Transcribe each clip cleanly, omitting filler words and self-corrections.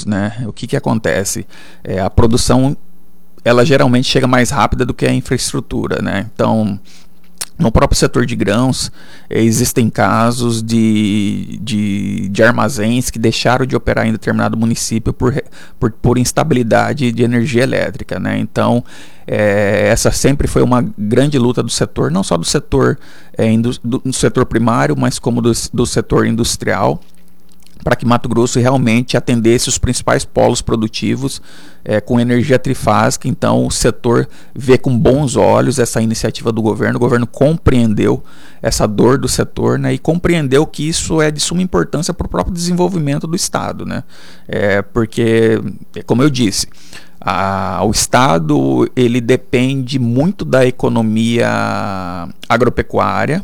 né? O que acontece? A produção, ela geralmente chega mais rápida do que a infraestrutura, né? Então, no próprio setor de grãos, existem casos de armazéns que deixaram de operar em determinado município por instabilidade de energia elétrica, né? Então, essa sempre foi uma grande luta do setor, não só do setor, do setor primário, mas como do setor industrial, para que Mato Grosso realmente atendesse os principais polos produtivos com energia trifásica. Então o setor vê com bons olhos essa iniciativa do governo. O governo compreendeu essa dor do setor, né, e compreendeu que isso é de suma importância para o próprio desenvolvimento do Estado, né? Porque, como eu disse, o Estado ele depende muito da economia agropecuária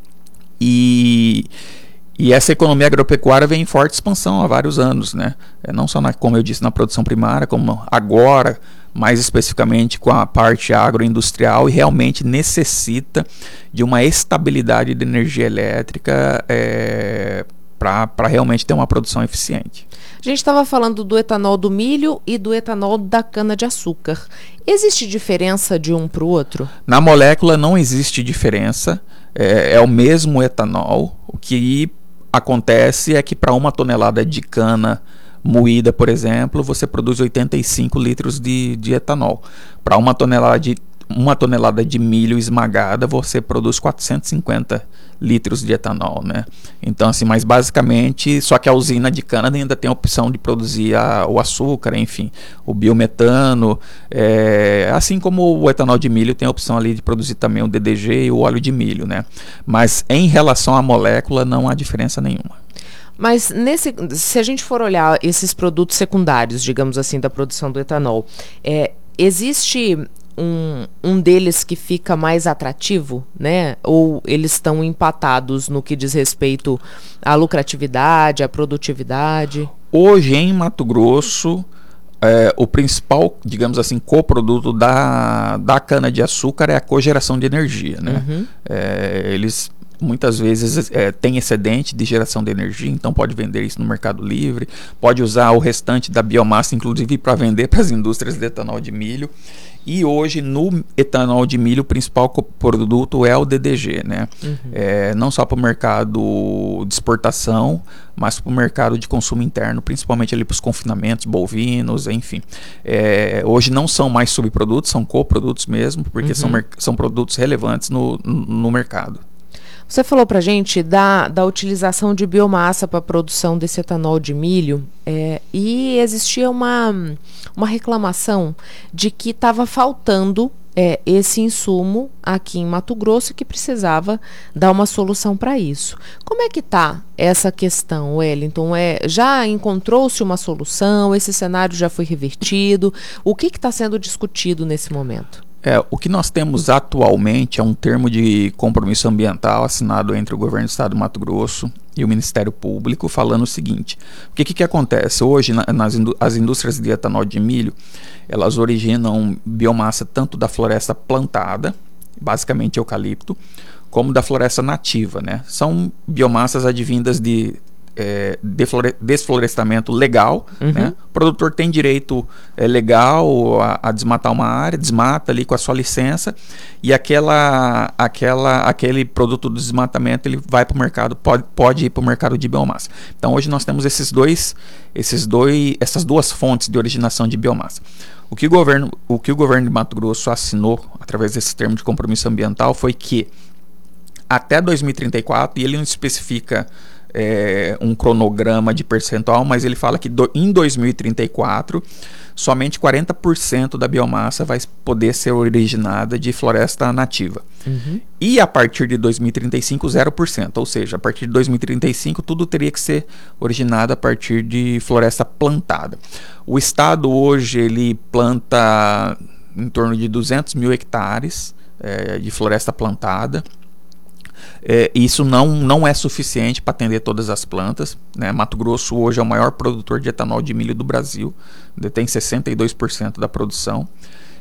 e essa economia agropecuária vem em forte expansão há vários anos, né? Não só, como eu disse, na produção primária, como agora, mais especificamente com a parte agroindustrial, e realmente necessita de uma estabilidade de energia elétrica para realmente ter uma produção eficiente. A gente estava falando do etanol do milho e do etanol da cana-de-açúcar. Existe diferença de um para o outro? Na molécula não existe diferença, é o mesmo etanol. O que acontece é que para uma tonelada de cana moída, por exemplo, você produz 85 litros de etanol. Para uma tonelada de milho esmagada, você produz 450 litros de etanol, né? Então, assim, mas basicamente, só que a usina de cana ainda tem a opção de produzir o açúcar, enfim, o biometano, assim como o etanol de milho tem a opção ali de produzir também o DDG e o óleo de milho, né? Mas em relação à molécula, não há diferença nenhuma. Mas se a gente for olhar esses produtos secundários, digamos assim, da produção do etanol, existe um deles que fica mais atrativo, né? Ou eles estão empatados no que diz respeito à lucratividade, à produtividade? Hoje, em Mato Grosso, o principal, digamos assim, coproduto da cana-de-açúcar é a cogeração de energia, né? Uhum. Eles muitas vezes tem excedente de geração de energia, então pode vender isso no Mercado Livre, pode usar o restante da biomassa, inclusive para vender para as indústrias de etanol de milho. E hoje no etanol de milho o principal produto é o DDG, né? Uhum. Não só para o mercado de exportação, mas para o mercado de consumo interno, principalmente ali para os confinamentos bovinos, enfim. Hoje não são mais subprodutos, são coprodutos mesmo, porque são produtos relevantes no mercado. Você falou para a gente da utilização de biomassa para a produção desse etanol de milho, e existia uma reclamação de que estava faltando esse insumo aqui em Mato Grosso, que precisava dar uma solução para isso. Como é que está essa questão, Wellington? Já encontrou-se uma solução? Esse cenário já foi revertido? O que está sendo discutido nesse momento? O que nós temos atualmente é um termo de compromisso ambiental assinado entre o governo do estado do Mato Grosso e o Ministério Público, falando o seguinte: o que acontece? Hoje, as indústrias de etanol de milho, elas originam biomassa tanto da floresta plantada, basicamente eucalipto, como da floresta nativa, né? São biomassas advindas de desflorestamento legal, né? O produtor tem direito legal a desmatar uma área, desmata ali com a sua licença, e aquele produto do desmatamento ele vai para o mercado, pode ir para o mercado de biomassa. Então hoje nós temos essas duas fontes de originação de biomassa. O que o governo de Mato Grosso assinou através desse termo de compromisso ambiental foi que até 2034, e ele não especifica um cronograma de percentual, mas ele fala que em 2034 somente 40% da biomassa vai poder ser originada de floresta nativa. Uhum. E a partir de 2035, 0%. Ou seja, a partir de 2035 tudo teria que ser originado a partir de floresta plantada. O estado hoje ele planta em torno de 200 mil hectares de floresta plantada. Isso não é suficiente para atender todas as plantas, né? Mato Grosso hoje é o maior produtor de etanol de milho do Brasil, detém 62% da produção,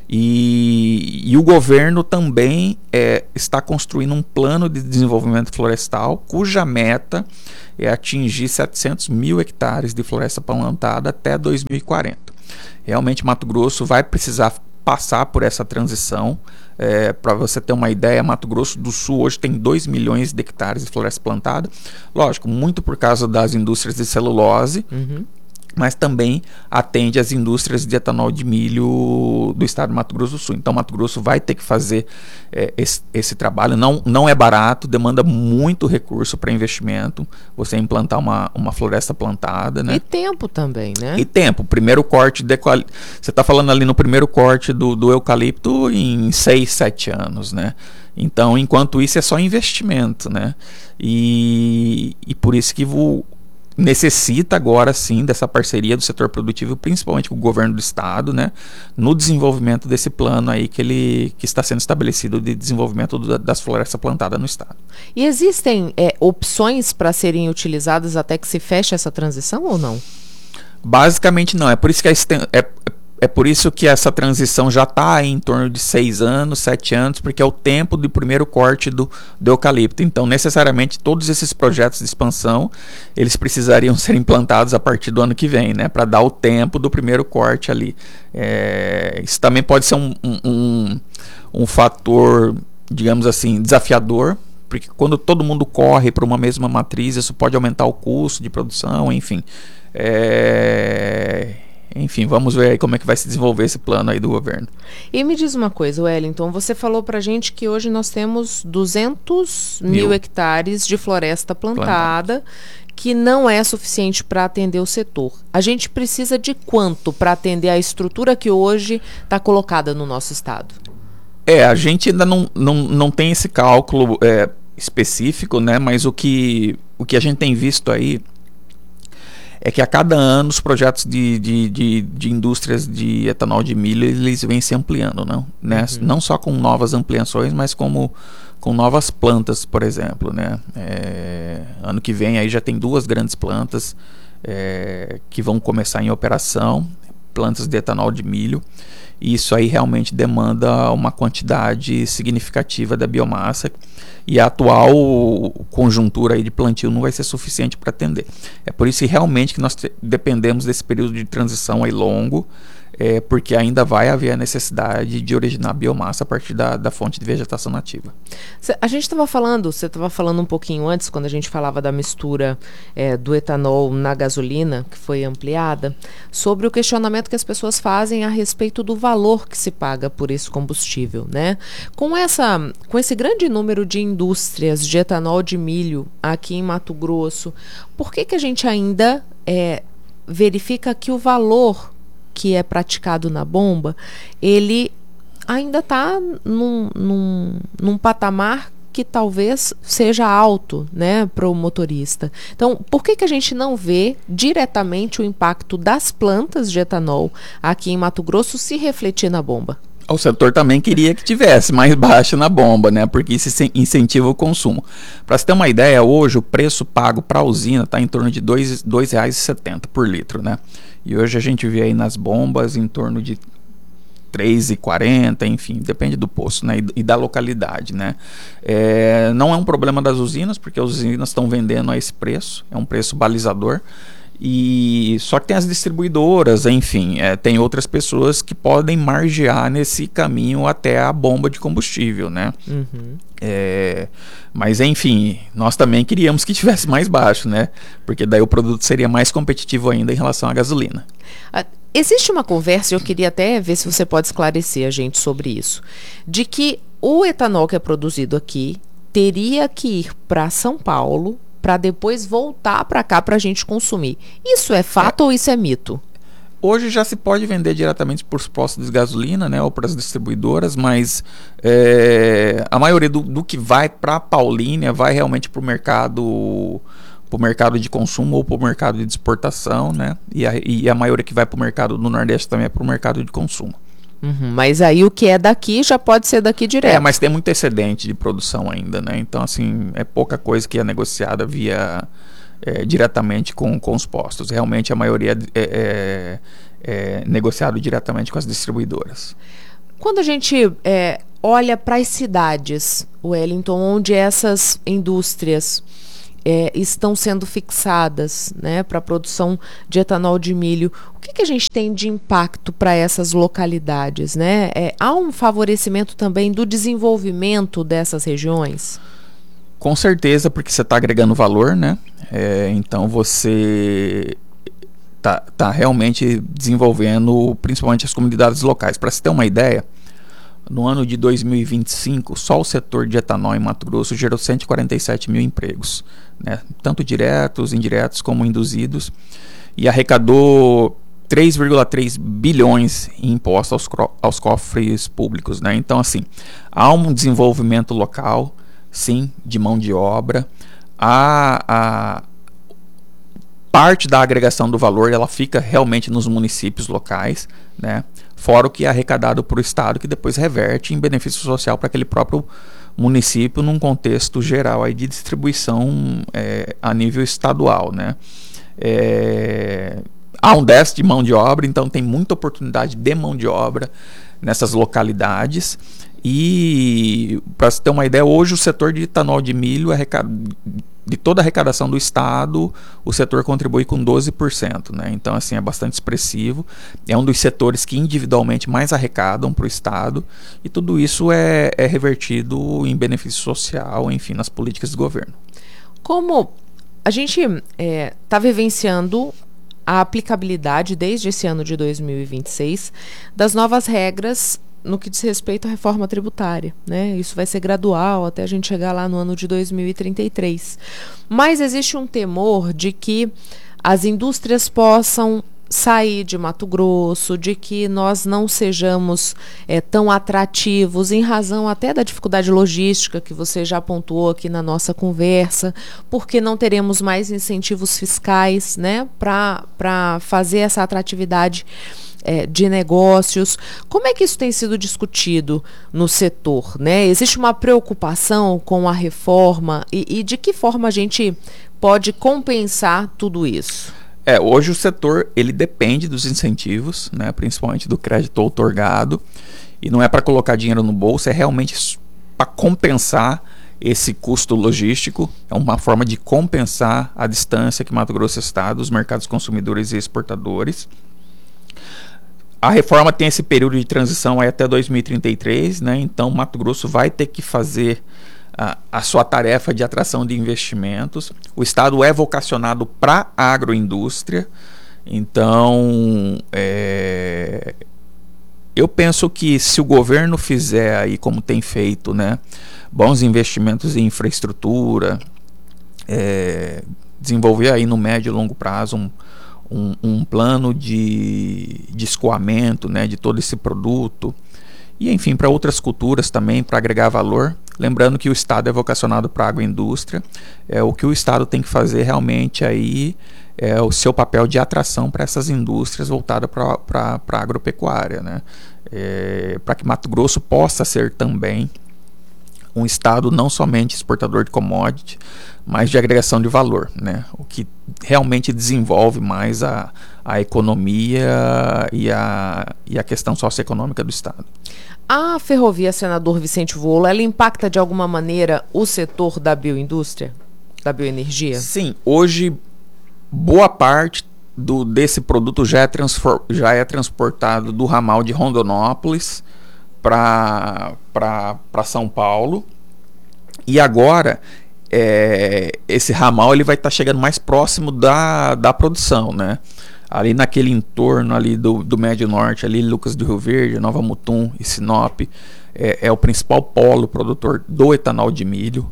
E o governo também está construindo um plano de desenvolvimento florestal, cuja meta é atingir 700 mil hectares de floresta plantada até 2040. Realmente, Mato Grosso vai precisar passar por essa transição. Para você ter uma ideia, Mato Grosso do Sul hoje tem 2 milhões de hectares de floresta plantada. Lógico, muito por causa das indústrias de celulose, mas também atende às indústrias de etanol de milho do estado de Mato Grosso do Sul. Então, Mato Grosso vai ter que fazer esse trabalho. Não é barato, demanda muito recurso para investimento, você implantar uma floresta plantada, né? E tempo também, né? E tempo. Primeiro corte, você está falando ali no primeiro corte do eucalipto em 6, 7 anos, né? Então, enquanto isso, é só investimento, né? E por isso que necessita agora sim dessa parceria do setor produtivo, principalmente com o governo do estado, né, no desenvolvimento desse plano aí que está sendo estabelecido de desenvolvimento das florestas plantadas no estado. E existem opções para serem utilizadas até que se feche essa transição ou não? Basicamente não, é por isso que por isso que essa transição já está em torno de 6 anos, 7 anos, porque é o tempo do primeiro corte do eucalipto. Então, necessariamente, todos esses projetos de expansão, eles precisariam ser implantados a partir do ano que vem, né, para dar o tempo do primeiro corte ali. Isso também pode ser um fator, digamos assim, desafiador, porque quando todo mundo corre para uma mesma matriz, isso pode aumentar o custo de produção, enfim. Enfim, vamos ver aí como é que vai se desenvolver esse plano aí do governo. E me diz uma coisa, Wellington, você falou pra gente que hoje nós temos 200 mil hectares de floresta plantada, que não é suficiente para atender o setor. A gente precisa de quanto para atender a estrutura que hoje está colocada no nosso estado? A gente ainda não tem esse cálculo específico, né? Mas o que a gente tem visto aí é que a cada ano os projetos de indústrias de etanol de milho, eles vêm se ampliando, não, né? Não só com novas ampliações, mas com novas plantas, por exemplo, né? Ano que vem aí já tem 2 grandes plantas que vão começar em operação, plantas de etanol de milho, e isso aí realmente demanda uma quantidade significativa da biomassa, e a atual conjuntura aí de plantio não vai ser suficiente para atender. É por isso que realmente que nós dependemos desse período de transição aí longo, porque ainda vai haver a necessidade de originar biomassa a partir da fonte de vegetação nativa. A gente estava falando, você estava falando um pouquinho antes, quando a gente falava da mistura do etanol na gasolina, que foi ampliada, sobre o questionamento que as pessoas fazem a respeito do valor que se paga por esse combustível, né? Com esse grande número de indústrias de etanol de milho aqui em Mato Grosso, por que a gente ainda verifica que o valor que é praticado na bomba, ele ainda está num patamar que talvez seja alto, né, para o motorista. Então, por que a gente não vê diretamente o impacto das plantas de etanol aqui em Mato Grosso se refletir na bomba? O setor também queria que tivesse mais baixo na bomba, né? Porque isso incentiva o consumo. Para você ter uma ideia, hoje o preço pago para a usina está em torno de R$ 2,70 por litro, né? E hoje a gente vê aí nas bombas em torno de R$ 3,40, enfim, depende do posto, né? E da localidade, né? Não é um problema das usinas, porque as usinas estão vendendo a esse preço, é um preço balizador. E só que tem as distribuidoras, enfim, tem outras pessoas que podem margear nesse caminho até a bomba de combustível, né? Mas enfim, nós também queríamos que tivesse mais baixo, né? Porque daí o produto seria mais competitivo ainda em relação à gasolina. Existe uma conversa, eu queria até ver se você pode esclarecer a gente sobre isso, de que o etanol que é produzido aqui teria que ir para São Paulo para depois voltar para cá para a gente consumir. Isso é fato ou isso é mito? Hoje já se pode vender diretamente por postos de gasolina, né, ou para as distribuidoras, mas a maioria do que vai para a Paulínia vai realmente para o mercado de consumo ou para o mercado de exportação, né? E a maioria que vai para o mercado do Nordeste também é para o mercado de consumo. Mas aí o que é daqui já pode ser daqui direto. Mas tem muito excedente de produção ainda, né? Então, assim, é pouca coisa que é negociada diretamente com os postos. Realmente a maioria é negociado diretamente com as distribuidoras. Quando a gente olha para as cidades, Wellington, onde essas indústrias estão sendo fixadas, né, para a produção de etanol de milho, o que a gente tem de impacto para essas localidades, né? Há um favorecimento também do desenvolvimento dessas regiões? Com certeza, porque você está agregando valor, né? Então você tá realmente desenvolvendo principalmente as comunidades locais. Para se ter uma ideia, no ano de 2025, só o setor de etanol em Mato Grosso gerou 147 mil empregos, né? Tanto diretos, indiretos, como induzidos, e arrecadou 3,3 bilhões em impostos aos cofres públicos, né? Então, assim, há um desenvolvimento local, sim, de mão de obra. A parte da agregação do valor, ela fica realmente nos municípios locais, né? Fora o que é arrecadado para o Estado, que depois reverte em benefício social para aquele próprio município, num contexto geral aí de distribuição a nível estadual, né? Há um déficit de mão de obra, então tem muita oportunidade de mão de obra nessas localidades. E para você ter uma ideia, hoje o setor de etanol de milho, de toda a arrecadação do Estado, o setor contribui com 12%, né? Então, assim, é bastante expressivo. É um dos setores que individualmente mais arrecadam para o Estado, e tudo isso é revertido em benefício social, enfim, nas políticas do governo. Como a gente está vivenciando a aplicabilidade desde esse ano de 2026 das novas regras no que diz respeito à reforma tributária, né? Isso vai ser gradual até a gente chegar lá no ano de 2033. Mas existe um temor de que as indústrias possam sair de Mato Grosso, de que nós não sejamos tão atrativos, em razão até da dificuldade logística que você já pontuou aqui na nossa conversa, porque não teremos mais incentivos fiscais, né, para fazer essa atratividade de negócios. Como é que isso tem sido discutido no setor, né? Existe uma preocupação com a reforma e de que forma a gente pode compensar tudo isso? Hoje o setor ele depende dos incentivos, né, principalmente do crédito outorgado, e não é para colocar dinheiro no bolso, é realmente para compensar esse custo logístico. É uma forma de compensar a distância que Mato Grosso está dos mercados consumidores e exportadores. A reforma tem esse período de transição aí até 2033, né? Então Mato Grosso vai ter que fazer a sua tarefa de atração de investimentos. O Estado é vocacionado para a agroindústria, então eu penso que se o governo fizer aí como tem feito, né, bons investimentos em infraestrutura, desenvolver aí no médio e longo prazo um plano de escoamento, né, de todo esse produto, e enfim, para outras culturas também, para agregar valor. Lembrando que o Estado é vocacionado para a agroindústria. O que o Estado tem que fazer realmente aí é o seu papel de atração para essas indústrias voltadas para a agropecuária, né? Para que Mato Grosso possa ser também um estado não somente exportador de commodity, mas de agregação de valor, né? O que realmente desenvolve mais a economia e a questão socioeconômica do estado. A ferrovia Senador Vicente Volo, ela impacta de alguma maneira o setor da bioindústria, da bioenergia? Sim, hoje boa parte desse produto já é transportado do ramal de Rondonópolis para São Paulo, e agora esse ramal ele vai estar chegando mais próximo da produção, né? Ali naquele entorno ali do Médio Norte, ali Lucas do Rio Verde, Nova Mutum e Sinop, é o principal polo produtor do etanol de milho.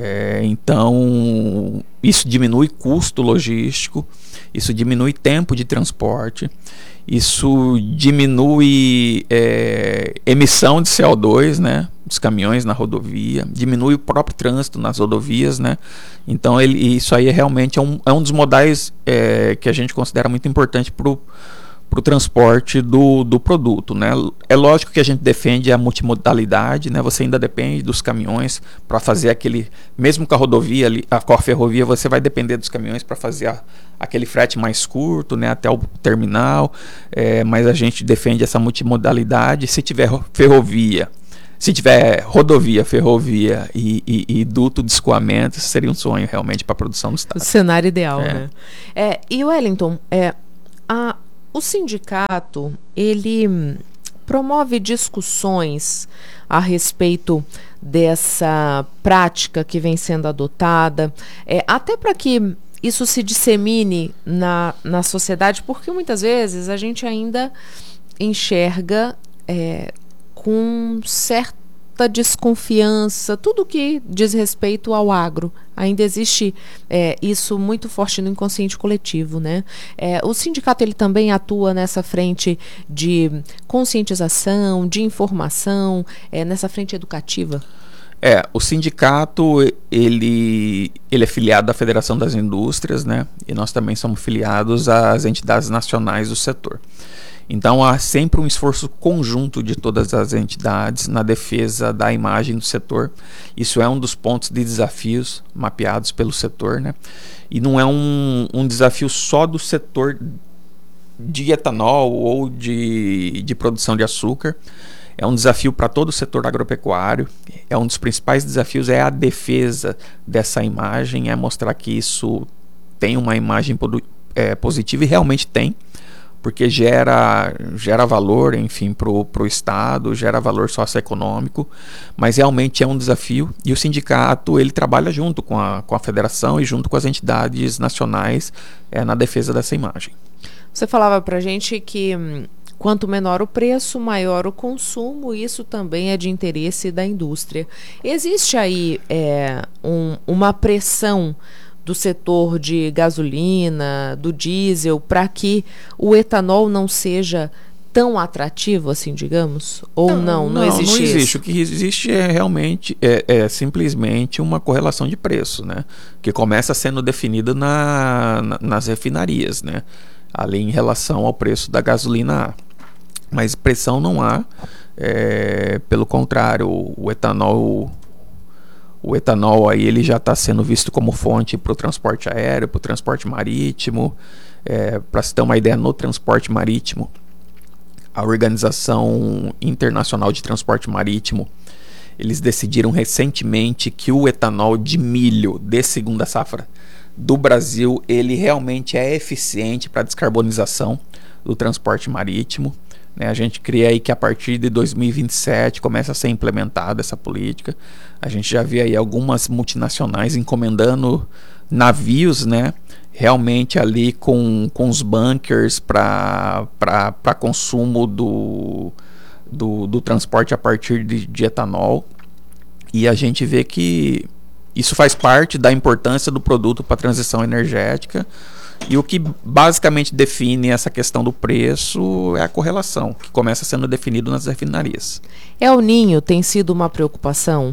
Então isso diminui custo logístico, isso diminui tempo de transporte, isso diminui emissão de CO2, né, dos caminhões na rodovia, diminui o próprio trânsito nas rodovias, né? Então isso aí realmente é um dos modais que a gente considera muito importante para para o transporte do produto, né? É lógico que a gente defende a multimodalidade, né? Você ainda depende dos caminhões para fazer aquele, mesmo com a rodovia, com a ferrovia, você vai depender dos caminhões para fazer aquele frete mais curto, né? Até o terminal, mas a gente defende essa multimodalidade. Se tiver ferrovia, se tiver rodovia, ferrovia e duto de escoamento, seria um sonho realmente para a produção do estado. O cenário ideal, né? E Wellington, o sindicato, ele promove discussões a respeito dessa prática que vem sendo adotada, até para que isso se dissemine na sociedade, porque muitas vezes a gente ainda enxerga com certa desconfiança, tudo que diz respeito ao agro. Ainda existe isso muito forte no inconsciente coletivo, né? O sindicato ele também atua nessa frente de conscientização, de informação, nessa frente educativa. O sindicato ele é filiado à Federação das Indústrias, né? E nós também somos filiados às entidades nacionais do setor. Então há sempre um esforço conjunto de todas as entidades na defesa da imagem do setor. Isso é um dos pontos de desafios mapeados pelo setor, né? E não é um desafio só do setor de etanol ou de produção de açúcar. É um desafio para todo o setor agropecuário. Um dos principais desafios é a defesa dessa imagem, é mostrar que isso tem uma imagem positiva, e realmente tem, porque gera valor, enfim, para o Estado, gera valor socioeconômico, mas realmente é um desafio, e o sindicato ele trabalha junto com a federação e junto com as entidades nacionais na defesa dessa imagem. Você falava para a gente que quanto menor o preço, maior o consumo, isso também é de interesse da indústria. Existe aí uma pressão do setor de gasolina, do diesel, para que o etanol não seja tão atrativo assim, digamos? Ou não existe isso? Não existe. O que existe realmente simplesmente uma correlação de preço, né? Que começa sendo definida nas refinarias, né? Ali em relação ao preço da gasolina A. Mas pressão não há. Pelo contrário, o etanol aí ele já está sendo visto como fonte para o transporte aéreo, para o transporte marítimo. Para se ter uma ideia, no transporte marítimo, a Organização Internacional de Transporte Marítimo, eles decidiram recentemente que o etanol de milho de segunda safra do Brasil, ele realmente é eficiente para a descarbonização do transporte marítimo. A gente crê aí que a partir de 2027 começa a ser implementada essa política. A gente já vê aí algumas multinacionais encomendando navios, né? Realmente ali com os bunkers para consumo do transporte a partir de etanol. E a gente vê que isso faz parte da importância do produto para a transição energética. E o que basicamente define essa questão do preço é a correlação, que começa sendo definido nas refinarias. El Niño tem sido uma preocupação?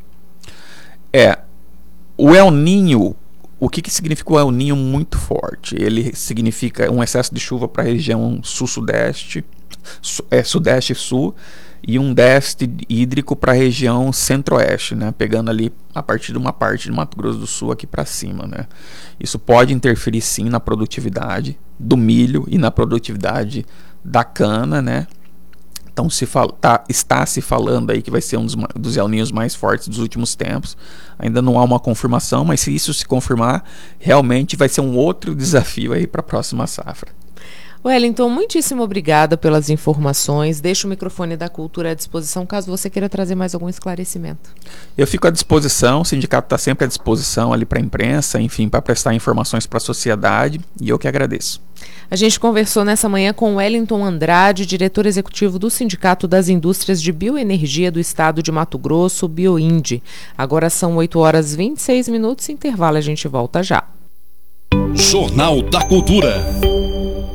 O El Niño, o que significa o El Niño muito forte? Ele significa um excesso de chuva para a região sul-sudeste, sudeste e sul, e um déficit hídrico para a região centro-oeste, né? Pegando ali a partir de uma parte de Mato Grosso do Sul aqui para cima, né? Isso pode interferir sim na produtividade do milho e na produtividade da cana, né? Então está se falando aí que vai ser um dos El Niños mais fortes dos últimos tempos. Ainda não há uma confirmação, mas se isso se confirmar, realmente vai ser um outro desafio aí para a próxima safra. Wellington, muitíssimo obrigada pelas informações. Deixo o microfone da Cultura à disposição, caso você queira trazer mais algum esclarecimento. Eu fico à disposição, o sindicato está sempre à disposição ali para a imprensa, enfim, para prestar informações para a sociedade, e eu que agradeço. A gente conversou nessa manhã com Wellington Andrade, diretor executivo do Sindicato das Indústrias de Bioenergia do Estado de Mato Grosso, Bioinde. Agora são 8h26, intervalo, a gente volta já. Jornal da Cultura.